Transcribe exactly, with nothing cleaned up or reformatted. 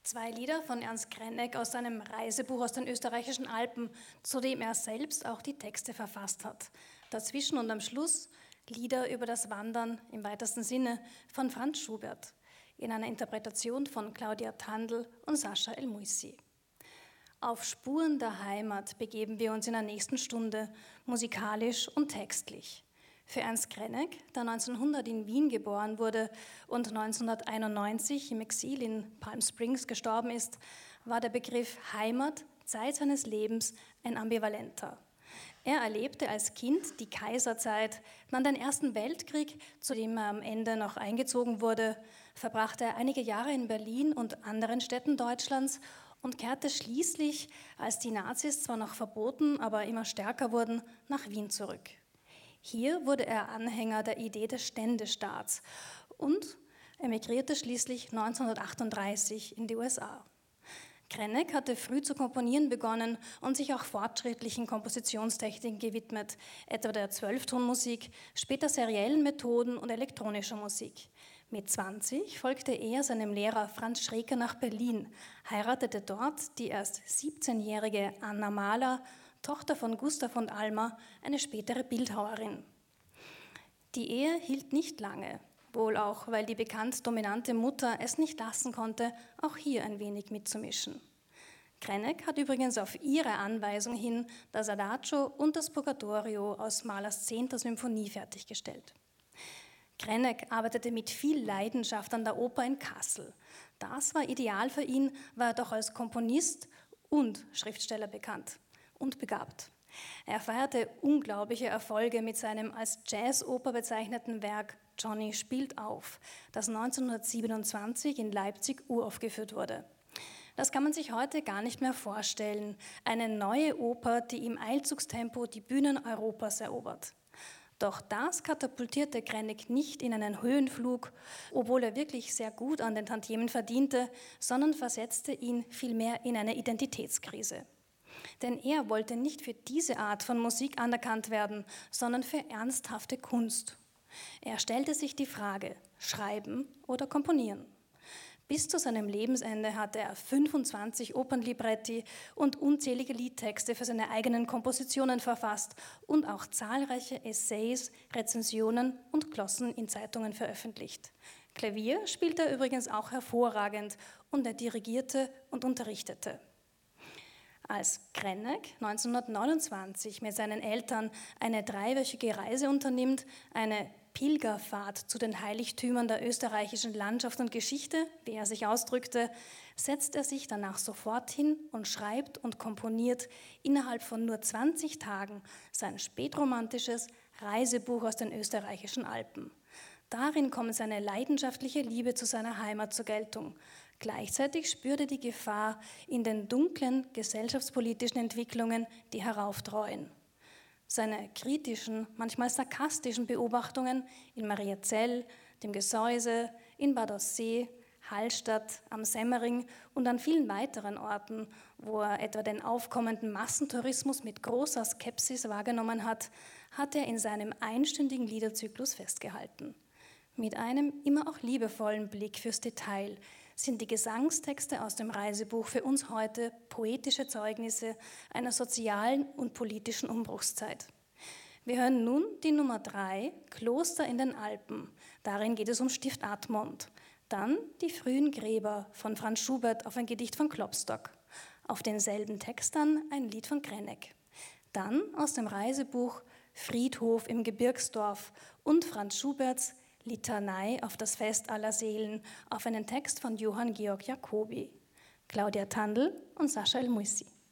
Zwei Lieder von Ernst Krenek aus seinem Reisebuch aus den österreichischen Alpen, zu dem er selbst auch die Texte verfasst hat. Dazwischen und am Schluss Lieder über das Wandern im weitesten Sinne von Franz Schubert in einer Interpretation von Claudia Tandl und Sascha El-Moussi. Auf Spuren der Heimat begeben wir uns in der nächsten Stunde, musikalisch und textlich. Für Ernst Krenek, der neunzehnhundert in Wien geboren wurde und neunzehnhunderteinundneunzig im Exil in Palm Springs gestorben ist, war der Begriff Heimat Zeit seines Lebens ein ambivalenter. Er erlebte als Kind die Kaiserzeit, dann den Ersten Weltkrieg, zu dem er am Ende noch eingezogen wurde, verbrachte er einige Jahre in Berlin und anderen Städten Deutschlands und kehrte schließlich, als die Nazis zwar noch verboten, aber immer stärker wurden, nach Wien zurück. Hier wurde er Anhänger der Idee des Ständestaats und emigrierte schließlich neunzehnhundertachtunddreißig in die U S A. Krenek hatte früh zu komponieren begonnen und sich auch fortschrittlichen Kompositionstechniken gewidmet, etwa der Zwölftonmusik, später seriellen Methoden und elektronischer Musik. Mit zwanzig folgte er seinem Lehrer Franz Schreker nach Berlin, heiratete dort die erst siebzehnjährige Anna Mahler, Tochter von Gustav und Alma, eine spätere Bildhauerin. Die Ehe hielt nicht lange, wohl auch, weil die bekannt dominante Mutter es nicht lassen konnte, auch hier ein wenig mitzumischen. Krenek hat übrigens auf ihre Anweisung hin das Adagio und das Purgatorio aus Mahlers zehnter Symphonie fertiggestellt. Krenek arbeitete mit viel Leidenschaft an der Oper in Kassel. Das war ideal für ihn, war er doch als Komponist und Schriftsteller bekannt und begabt. Er feierte unglaubliche Erfolge mit seinem als Jazzoper bezeichneten Werk Johnny spielt auf, das neunzehnhundertsiebenundzwanzig in Leipzig uraufgeführt wurde. Das kann man sich heute gar nicht mehr vorstellen. Eine neue Oper, die im Eilzugstempo die Bühnen Europas erobert. Doch das katapultierte Krenek nicht in einen Höhenflug, obwohl er wirklich sehr gut an den Tantiemen verdiente, sondern versetzte ihn vielmehr in eine Identitätskrise. Denn er wollte nicht für diese Art von Musik anerkannt werden, sondern für ernsthafte Kunst. Er stellte sich die Frage, schreiben oder komponieren. Bis zu seinem Lebensende hatte er fünfundzwanzig Opernlibretti und unzählige Liedtexte für seine eigenen Kompositionen verfasst und auch zahlreiche Essays, Rezensionen und Glossen in Zeitungen veröffentlicht. Klavier spielte er übrigens auch hervorragend und er dirigierte und unterrichtete. Als Krenek neunzehnhundertneunundzwanzig mit seinen Eltern eine dreiwöchige Reise unternimmt, eine Pilgerfahrt zu den Heiligtümern der österreichischen Landschaft und Geschichte, wie er sich ausdrückte, setzt er sich danach sofort hin und schreibt und komponiert innerhalb von nur zwanzig Tagen sein spätromantisches Reisebuch aus den österreichischen Alpen. Darin kommt seine leidenschaftliche Liebe zu seiner Heimat zur Geltung. Gleichzeitig spürt er die Gefahr in den dunklen gesellschaftspolitischen Entwicklungen, die heraufdreuen. Seine kritischen, manchmal sarkastischen Beobachtungen in Mariazell, dem Gesäuse, in Bad Aussee, Hallstatt, am Semmering und an vielen weiteren Orten, wo er etwa den aufkommenden Massentourismus mit großer Skepsis wahrgenommen hat, hat er in seinem einstündigen Liederzyklus festgehalten. Mit einem immer auch liebevollen Blick fürs Detail sind die Gesangstexte aus dem Reisebuch für uns heute poetische Zeugnisse einer sozialen und politischen Umbruchszeit. Wir hören nun die Nummer drei, Kloster in den Alpen. Darin geht es um Stift Admont. Dann die frühen Gräber von Franz Schubert auf ein Gedicht von Klopstock. Auf denselben Text dann ein Lied von Krenek. Dann aus dem Reisebuch Friedhof im Gebirgsdorf und Franz Schuberts Litanei auf das Fest aller Seelen auf einen Text von Johann Georg Jacobi, Claudia Tandl und Sascha El-Moussi.